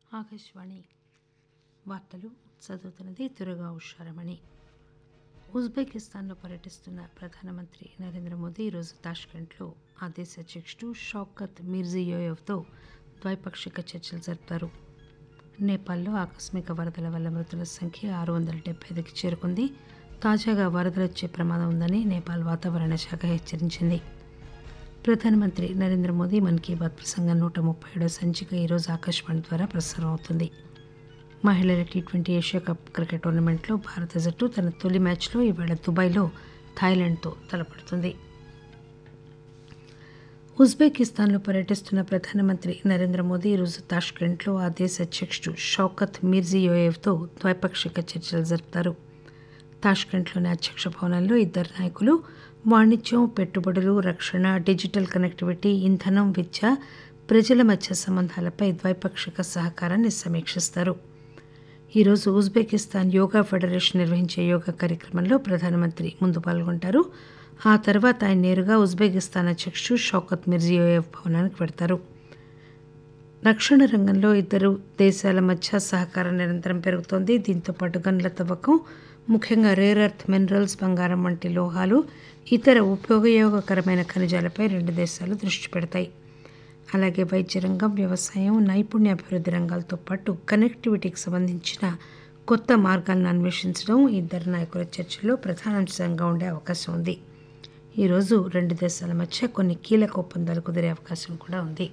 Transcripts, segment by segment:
ఆకాశవాణి వార్తలు చదువుతున్నది దుర్గా ఉషారమణి. ఉజ్బెకిస్తాన్లో పర్యటిస్తున్న ప్రధానమంత్రి నరేంద్ర మోదీ ఈరోజు తాష్కెంట్లో ఆ దేశ అధ్యక్షుడు షౌకత్ మిర్జియోయెవ్తో ద్వైపాక్షిక చర్చలు జరుపుతారు. నేపాల్లో ఆకస్మిక వరదల వల్ల మృతుల సంఖ్య 675కి చేరుకుంది. తాజాగా వరదలొచ్చే ప్రమాదం ఉందని నేపాల్ వాతావరణ శాఖ హెచ్చరించింది. ప్రధానమంత్రి నరేంద్ర మోదీ మన్ కీ బాత్ ప్రసంగం 137వ సంచిక ఈరోజు ఆకాశవాణి ద్వారా ప్రసారం అవుతుంది. మహిళల టీ20 ఏషియా కప్ క్రికెట్ టోర్నమెంట్లో భారత జట్టు తన తొలి మ్యాచ్లో ఇవాళ దుబాయ్లో థాయిలాండ్తో తలపడుతుంది. ఉజ్బెకిస్తాన్లో పర్యటిస్తున్న ప్రధానమంత్రి నరేంద్ర మోదీ ఈరోజు తాష్కెంట్లో ఆ దేశ అధ్యక్షుడు షౌకత్ మిర్జియోయెవ్తో ద్వైపాక్షిక చర్చలు జరుపుతారు. తాష్కెంట్లోని అధ్యక్ష భవనంలో ఇద్దరు నాయకులు వాణిజ్యం, పెట్టుబడులు, రక్షణ, డిజిటల్ కనెక్టివిటీ, ఇంధనం, విద్య, ప్రజల మధ్య సంబంధాలపై ద్వైపాక్షిక సహకారాన్ని సమీక్షిస్తారు. ఈరోజు ఉజ్బెకిస్తాన్ యోగా ఫెడరేషన్ నిర్వహించే యోగా కార్యక్రమంలో ప్రధానమంత్రి ముందు పాల్గొంటారు. ఆ తర్వాత ఆయన నేరుగా ఉజ్బెకిస్తాన్ అధ్యక్షుడు షౌకత్ మిర్జియోయెవ్ భవనానికి వెడతారు. రక్షణ రంగంలో ఇద్దరు దేశాల మధ్య సహకారం నిరంతరం పెరుగుతోంది. దీంతో పాటు గనుల తవ్వకం, ముఖ్యంగా రేర్ ఎర్త్ మినరల్స్, బంగారం వంటి లోహాలు, ఇతర ఉపయోగకరమైన ఖనిజాలపై రెండు దేశాలు దృష్టి పెడతాయి. అలాగే వైద్య రంగం, వ్యవసాయం, నైపుణ్యాభివృద్ధి రంగాలతో పాటు కనెక్టివిటీకి సంబంధించిన కొత్త మార్గాలను అన్వేషించడం ఇద్దరు నాయకుల చర్చల్లో ప్రధానాంశంగా ఉండే అవకాశం ఉంది. ఈరోజు రెండు దేశాల మధ్య కొన్ని కీలక ఒప్పందాలు కుదిరే అవకాశం కూడా ఉంది.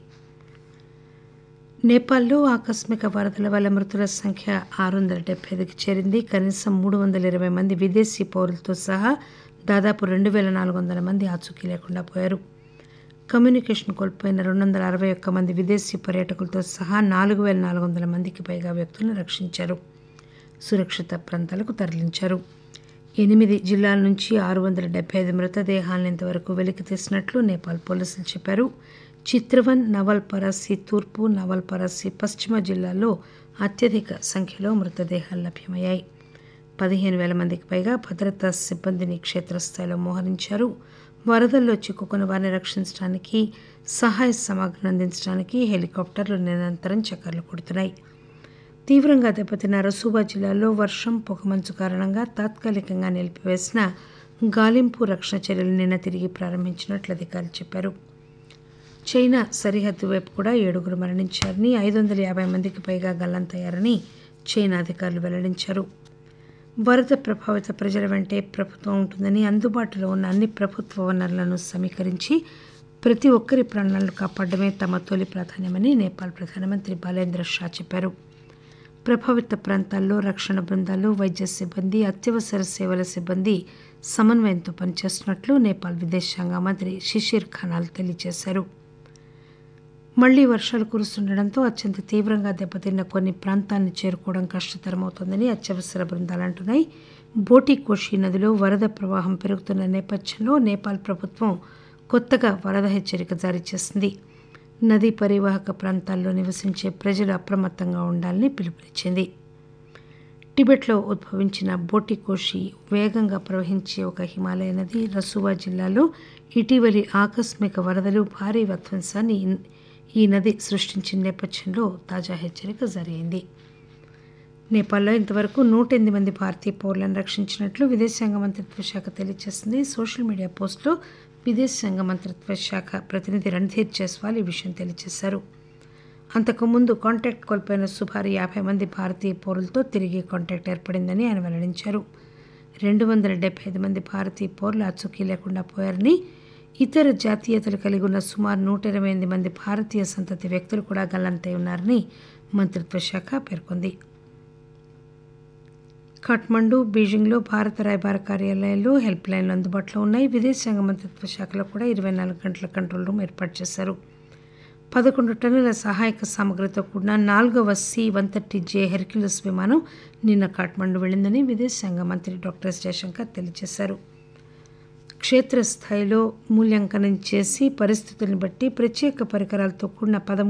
నేపాల్లో ఆకస్మిక వరదల వల్ల మృతుల సంఖ్య 675కి చేరింది. కనీసం 320 మంది విదేశీ పౌరులతో సహా దాదాపు 2400 మంది ఆచూకీ లేకుండా పోయారు. కమ్యూనికేషన్ కోల్పోయిన 261 మంది విదేశీ పర్యాటకులతో సహా 4400 మందికి పైగా వ్యక్తులను రక్షించారు, సురక్షిత ప్రాంతాలకు తరలించారు. 8 జిల్లాల నుంచి 675 మృతదేహాలను ఇంతవరకు వెలికి తీసినట్లు నేపాల్ పోలీసులు చెప్పారు. చిత్రవన్, నవల్పరాసి తూర్పు, నవల్పరాసి పశ్చిమ జిల్లాల్లో అత్యధిక సంఖ్యలో మృతదేహాలు లభ్యమయ్యాయి. 15,000 మందికి పైగా భద్రతా సిబ్బందిని క్షేత్రస్థాయిలో మోహరించారు. వరదల్లో చిక్కుకున్న వారిని రక్షించడానికి, సహాయ సామగ్రిని అందించడానికి హెలికాప్టర్లు నిరంతరం చక్కర్లు కొడుతున్నాయి. తీవ్రంగా దెబ్బతిన్న రసూబా జిల్లాలో వర్షం, పొగమంచు కారణంగా తాత్కాలికంగా నిలిపివేసిన గాలింపు, రక్షణ చర్యలు నిన్న తిరిగి ప్రారంభించినట్లు అధికారులు చెప్పారు. చైనా సరిహద్దు వైపు కూడా 7 మరణించారని, 550 మందికి పైగా గల్లంతయ్యారని చైనా అధికారులు వెల్లడించారు. వరద ప్రభావిత ప్రజల వెంటే ప్రభుత్వం ఉంటుందని, అందుబాటులో ఉన్న అన్ని ప్రభుత్వ వనరులను సమీకరించి ప్రతి ఒక్కరి ప్రాణాలను కాపాడమే తమ తొలి ప్రాధాన్యమని నేపాల్ ప్రధానమంత్రి బాలేంద్ర షా చెప్పారు. ప్రభావిత ప్రాంతాల్లో రక్షణ బృందాలు, వైద్య సిబ్బంది, అత్యవసర సేవల సిబ్బంది సమన్వయంతో పనిచేస్తున్నట్లు నేపాల్ విదేశాంగ మంత్రి షిషిర్ ఖనాల్ తెలియజేశారు. మళ్లీ వర్షాలు కురుస్తుండటంతో అత్యంత తీవ్రంగా దెబ్బతిన్న కొన్ని ప్రాంతాలను చేరుకోవడం కష్టతరమవుతోందని అత్యవసర బృందాలు అంటున్నాయి. బోటికోషి నదిలో వరద ప్రవాహం పెరుగుతున్న నేపథ్యంలో నేపాల్ ప్రభుత్వం కొత్తగా వరద హెచ్చరిక జారీ చేసింది. నదీ పరివాహక ప్రాంతాల్లో నివసించే ప్రజలు అప్రమత్తంగా ఉండాలని పిలుపునిచ్చింది. టిబెట్లో ఉద్భవించిన బోటికోషి వేగంగా ప్రవహించే ఒక హిమాలయ నది రసూవా జిల్లాలో ఇటీవలి ఆకస్మిక వరదలు భారీ విధ్వంసాన్ని ఈ నది సృష్టించిన నేపథ్యంలో తాజా హెచ్చరిక జారీ అయింది. నేపాల్లో ఇంతవరకు 108 మంది భారతీయ పౌరులను రక్షించినట్లు విదేశాంగ మంత్రిత్వ శాఖ తెలియజేసింది. సోషల్ మీడియా పోస్టులో విదేశాంగ మంత్రిత్వ శాఖ ప్రతినిధి రణ్ధీర్ జైస్వాల్ ఈ విషయం తెలియజేశారు. అంతకుముందు కాంటాక్ట్ కోల్పోయిన సుమారు 50 మంది భారతీయ పౌరులతో తిరిగి కాంటాక్ట్ ఏర్పడిందని ఆయన వెల్లడించారు. 275 మంది భారతీయ పౌరులు ఆచూకీ లేకుండా పోయారని, ఇతర జాతీయతలు కలిగి ఉన్న సుమారు 128 మంది భారతీయ సంతతి వ్యక్తులు కూడా గల్లంతై ఉన్నారని మంత్రిత్వ శాఖ పేర్కొంది. ఖాట్మండు, బీజింగ్లో భారత రాయబార కార్యాలయాల్లో హెల్ప్ లైన్లు అందుబాటులో ఉన్నాయి. విదేశాంగ మంత్రిత్వ శాఖలో కూడా 24 గంటల కంట్రోల్ రూమ్ ఏర్పాటు చేశారు. 11 టన్నుల సహాయక సామగ్రితో కూడిన 4వ C-130J హెర్క్యులస్ విమానం నిన్న ఖాట్మండు వెళ్లిందని విదేశాంగ మంత్రి డాక్టర్ ఎస్ జయశంకర్ తెలియజేశారు. క్షేత్రస్థాయిలో మూల్యాంకనం చేసి పరిస్థితులను బట్టి ప్రత్యేక పరికరాలతో కూడిన 13